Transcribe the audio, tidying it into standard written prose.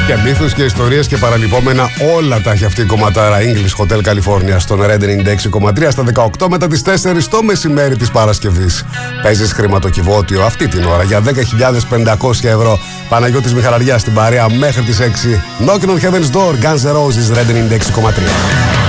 Και μύθους και ιστορίες και παραλυπόμενα, όλα τα έχει αυτή η κομματάρα. English Hotel California στον Red 96,3 στα 18 μετά τις 4 το μεσημέρι της Παρασκευής. Παίζεις χρηματοκιβώτιο αυτή την ώρα για 10.500 ευρώ. Παναγιώτης Μιχαλαριάς στην παρέα μέχρι τις 6. Knocking on Heaven's Door, Guns N' Roses, Red 96,3.